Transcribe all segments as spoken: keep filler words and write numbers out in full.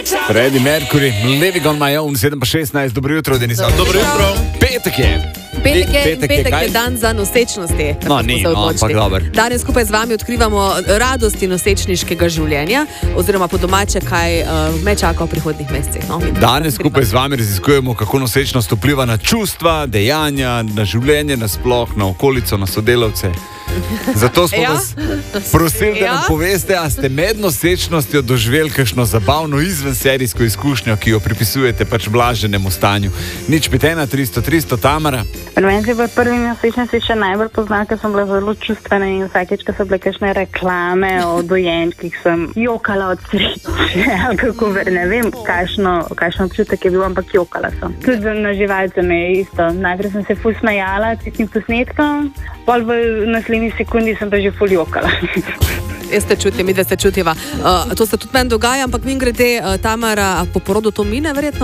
Freddie Mercury, Living on my own, sedem pa šestnajst, dobro jutro, Denis. Dobro jutro. Petek je. Petek je, petek je, petek je dan za nosečnosti. No, ni, no, ampak dober. Danes skupaj z vami odkrivamo radosti nosečniškega življenja, oziroma po domače, kaj uh, me čaka v prihodnjih mesecih. No? Danes skupaj z vami raziskujemo, kako nosečnost vpliva na čustva, dejanja, na življenje, nasploh, na okolico, na sodelavce. Zato smo Ja. vas prosili, da Ja. nam poveste, a ste med nosečnostjo doživeli kakšno zabavno izvenserijsko izkušnjo, ki jo pripisujete pač blaženemu stanju. Nič pet ena tristo tristo, Tamara. Pri meni se v prvi nosečnosti še najbolj pozna, ker sem bila zelo čustvena in vsakeč, ko so bile kakšne reklame o dojenčkih, sem jokala od sreče, ali kako ver, ne vem, kakšno, kakšno občutek je bil, ampak jokala sem. Tudi na živalce me je isto. Najprej sem se ful smejala tistim posnetkom, pol v naslednji sekundi sem pa že ful jokala. Jaz te čutim, mi da se čutiva. Uh, to se tudi meni dogaja, ampak mi grede, uh, Tamara, po porodu to mine, verjetno?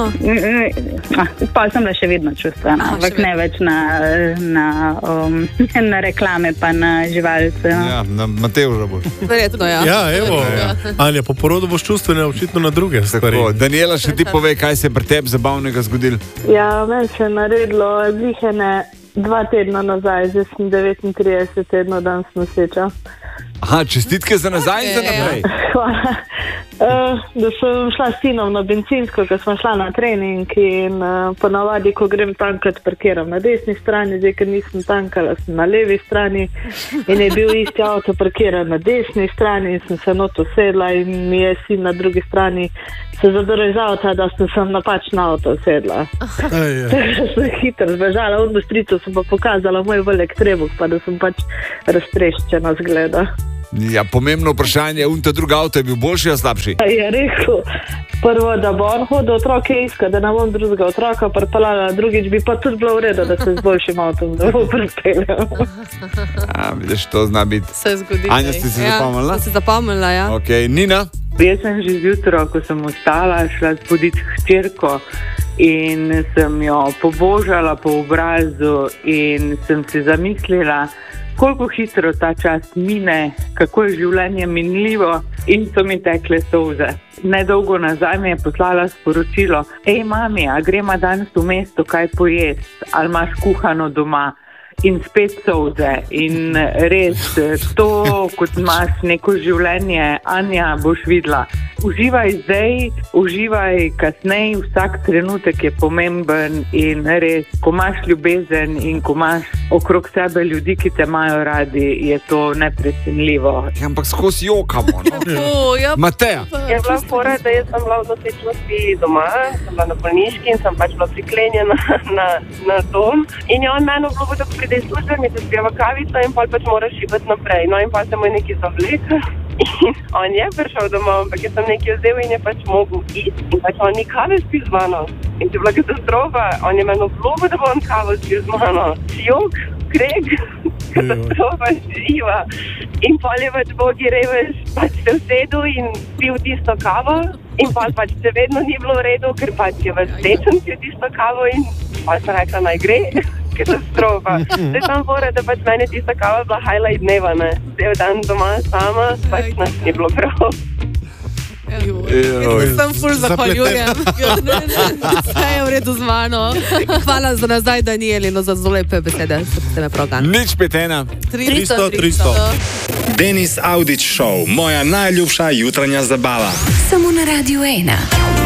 Ah, pa sem bila še vedno čustvena, Aha, ampak še ne več na, na, um, na reklame pa na živalce. No. Ja, na Matevža boš. Verjetno, ja. Ja, evo. Anja, po porodu boš čustvena očitno na druge stvari. Tako, Daniela, še ti pove, kaj se je pri tebi zabavnega zgodilo. Ja, meni se je naredilo glihene dva tedna nazaj, zdaj sem devetintrideset tednov danes noseča. Aha, čestitke za nazaj in za naprej. Hvala. Uh, da sem šla s sinom na bencinsko, ker smo šla na trening in uh, ponavadi, ko grem tankat, parkiram na desni strani, zdaj, ker nisem tankala, sem na levi strani in je bil isti avto parkiran na desni strani in sem se not usedla in mi je sin na drugi strani se zadrl iz avta, da sem, sem napačno avto usedla. Aj, aj. Tako sem hitro zbežala, v industrico sem pa pokazala moj velik trebuh, pa da sem pač raztreščena zgleda. Ja, pomembno vprašanje, un ta drugi avto je bil boljši ali slabši? Je rekel, prvo, da bo on hodil otroke iskati, da ne bom drugega otroka pripeljala, drugič bi pa tudi bilo v redu, da se z boljšim avtom ne bo pripeljal. A, vidiš, to zna biti. Se zgodi. Anja, ste se zapomnila? Ja, sem se zapomnila, ja. Ok, Nina? Jaz sem že zjutraj, ko sem vstala, šla spoditi hčerko in sem jo pobožala po obrazu in sem si zamislila, koliko hitro ta čas mine, kako je življenje minljivo in so mi tekle solze. Nedolgo nazaj mi je poslala sporočilo: Ej, mami, a gremo danes v mesto kaj pojesti, ali imaš kuhano doma? In spet solze. In res, to, kot imaš neko življenje, Anja, boš videla. Uživaj zdaj, uživaj kasneje, vsak trenutek je pomemben in res, ko imaš ljubezen in ko imaš okrog sebe ljudi, ki te imajo radi, je to neprecenljivo. Ja, ampak skozi jokamo, no. O, ja. Mateja? Je bila fora, da jaz sem bila v nosečnosti doma, sem bila na bolniški in sem pač bila priklenjena na, na dom. In je on meni obljubil, da pride iz službe, mi se spijeva kavico in pol pač moraš šibati naprej. No in pa se mu je nekaj zavlekel. In on je prišel domov, ampak jaz sem nekaj vzel in je pač mogel iti. In pač on ni kave spil z mano. In to je bila katastrofa. On je meni obljubil, da bo on kavo spil z mano. Jok, kreg, katastrofa živa. In pol je pač bogi revež, pač se usedel in pil tisto kavo. In pol pač se vedno ni bilo v redu, ker pač je več tečen pil tisto kavo in pol sem rekla, naj gre. Katastrofa. Zdaj sem fora, da pač meni tista kava bila highlight dneva, ne. Cel dan doma sama, pač nas ni bilo prav. Jaz sem ful zahvaljujem. Vse je v redu z mano. Hvala za nazaj, Danieli, no za zelo lepe besede. Se me prav gan. Nič pet ena. tristo, tristo. Denis Audić Show, moja najljubša jutranja zabava. Samo na Radiu ena.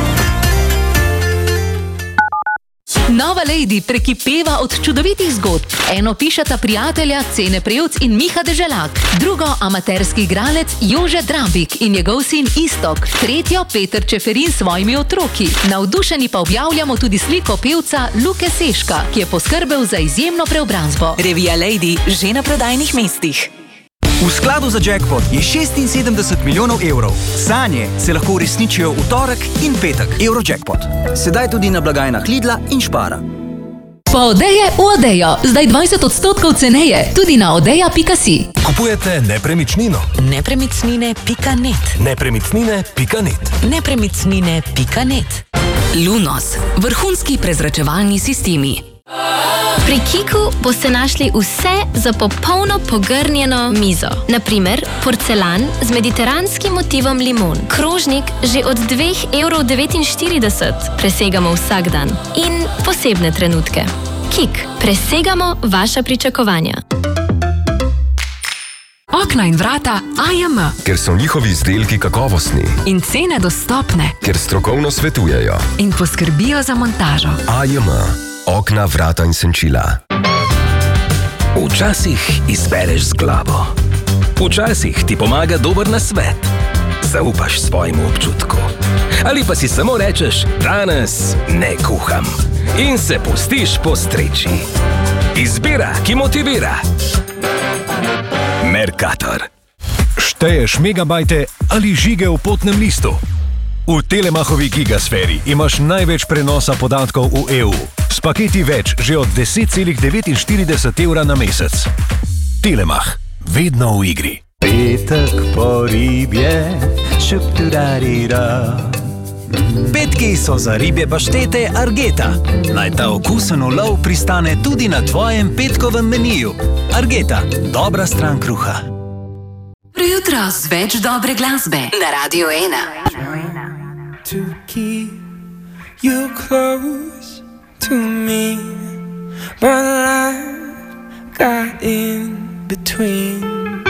Nova Lady prekipeva od čudovitih zgodb. Eno pišeta prijatelja Cene Prevc in Miha Deželak, drugo amaterski igralec Jože Drambik in njegov sin Istok, tretjo Peter Čeferin s svojimi otroki. Navdušeni pa objavljamo tudi sliko pevca Luke Seška, ki je poskrbel za izjemno preobrazbo. Revija Lady že na prodajnih mestih. V skladu za jackpot je šestinsedemdeset milijonov evrov. Sanje se lahko uresničijo v torek in petek. Eurojackpot. Sedaj tudi na blagajnah Lidla in Špara. Po Odeje v Odejo. Zdaj dvajset odstotkov ceneje. Tudi na odeja pika si. Kupujete nepremičnino. Nepremičnine pika net. Nepremičnine pika net. Nepremičnine pika net. Lunos. Vrhunski prezračevalni sistemi. Pri Kiku boste našli vse za popolno pogrnjeno mizo. Naprimer, porcelan z mediteranskim motivom limon. Krožnik že od dve evri devetinštirideset presegamo vsak dan. In posebne trenutke. Kik, presegamo vaša pričakovanja. Okna in vrata A J M. Ker so njihovi izdelki kakovostni. In cene dostopne. Ker strokovno svetujejo. In poskrbijo za montažo. A J M. Okna, vrata in senčila. Včasih izbereš z glavo. Včasih ti pomaga dober nasvet. Zaupaš svojemu občutku. Ali pa si samo rečeš, danes ne kuham. In se pustiš postreči. Izbira, ki motivira. Mercator. Šteješ megabajte ali žige v potnem listu? V Telemachovi gigasferi imaš največ prenosa podatkov v E U. S paketi več že od deset celih devetinštirideset evra na mesec. Telemach. Vedno v igri. Petek po ribje, šupturarira. Petki so za ribje paštete Argeta. Naj ta okusen ulov pristane tudi na tvojem petkovem meniju. Argeta, dobra stran kruha. Jutro z več dobre glasbe na Radio ena. To keep you close to me, but life got in between.